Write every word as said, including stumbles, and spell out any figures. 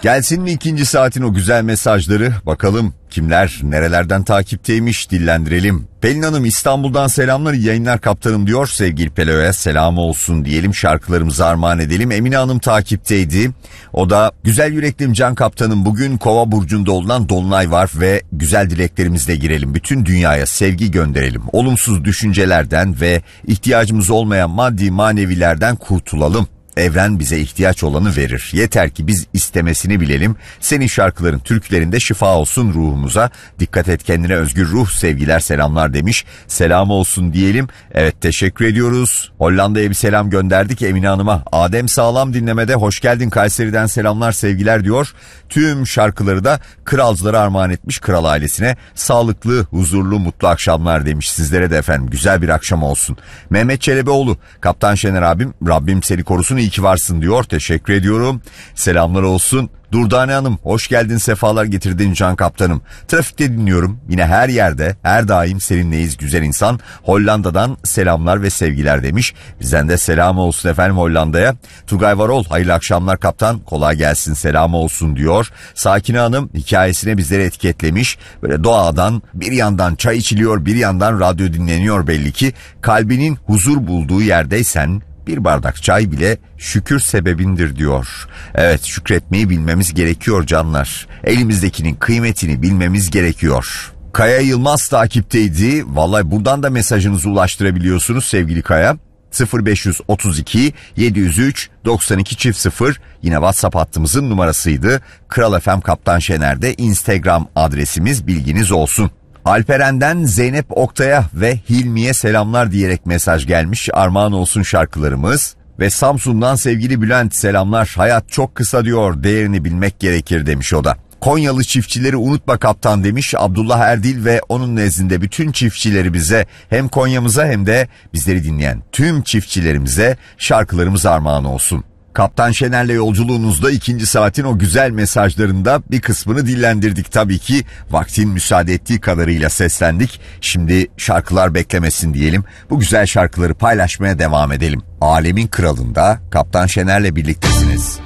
Gelsin mi ikinci saatin o güzel mesajları? Bakalım kimler nerelerden takipteymiş, dillendirelim. Pelin Hanım İstanbul'dan selamlar, iyi yayınlar kaptanım diyor. Sevgili Pelo'ya selam olsun diyelim, şarkılarımızı armağan edelim. Emine Hanım takipteydi. O da güzel yüreklim can kaptanım, bugün Kova burcunda olunan dolunay var ve güzel dileklerimizle girelim. Bütün dünyaya sevgi gönderelim. Olumsuz düşüncelerden ve ihtiyacımız olmayan maddi manevilerden kurtulalım. Evren bize ihtiyaç olanı verir. Yeter ki biz istemesini bilelim. Senin şarkıların, türkülerinde şifa olsun ruhumuza. Dikkat et kendine, özgür ruh, sevgiler selamlar demiş. Selam olsun diyelim. Evet, teşekkür ediyoruz. Hollanda'ya bir selam gönderdik Emine Hanım'a. Adem Sağlam dinlemede, hoş geldin Kayseri'den selamlar sevgiler diyor. Tüm şarkıları da kralcılara armağan etmiş, kral ailesine. Sağlıklı, huzurlu, mutlu akşamlar demiş. Sizlere de efendim güzel bir akşam olsun. Mehmet Çelebioğlu, Kaptan Şener abim, Rabbim seni korusun, iyi ki varsın diyor. Teşekkür ediyorum. Selamlar olsun. Durdane Hanım, hoş geldin, sefalar getirdin can kaptanım. Trafikte dinliyorum. Yine her yerde, her daim seninleyiz güzel insan. Hollanda'dan selamlar ve sevgiler demiş. Bizden de selam olsun efendim Hollanda'ya. Turgay Varol, hayırlı akşamlar kaptan. Kolay gelsin, selam olsun diyor. Sakine Hanım hikayesine bizleri etiketlemiş. Böyle doğadan bir yandan çay içiliyor, bir yandan radyo dinleniyor belli ki. Kalbinin huzur bulduğu yerdeysen bir bardak çay bile şükür sebebindir diyor. Evet, şükretmeyi bilmemiz gerekiyor canlar. Elimizdekinin kıymetini bilmemiz gerekiyor. Kaya Yılmaz takipteydi. Vallahi buradan da mesajınızı ulaştırabiliyorsunuz sevgili Kaya. sıfır beş otuz iki yedi yüz üç doksan iki çift sıfır yine WhatsApp hattımızın numarasıydı. Kral F M Kaptan Şener'de Instagram adresimiz, bilginiz olsun. Alperen'den Zeynep Oktay'a ve Hilmi'ye selamlar diyerek mesaj gelmiş. Armağan olsun şarkılarımız. Ve Samsun'dan sevgili Bülent, selamlar. Hayat çok kısa diyor, değerini bilmek gerekir demiş o da. Konyalı çiftçileri unutma kaptan demiş Abdullah Erdil ve onun nezdinde bütün çiftçileri, bize hem Konya'mıza hem de bizleri dinleyen tüm çiftçilerimize şarkılarımız armağan olsun. Kaptan Şener'le yolculuğunuzda ikinci saatin o güzel mesajlarında bir kısmını dillendirdik tabii ki. Vaktin müsaade ettiği kadarıyla seslendik. Şimdi şarkılar beklemesin diyelim. Bu güzel şarkıları paylaşmaya devam edelim. Alemin Kralı'nda Kaptan Şener'le birliktesiniz.